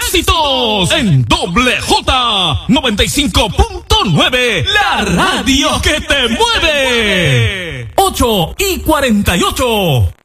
éxitos en doble J 95.9, la radio que te mueve. 8:48.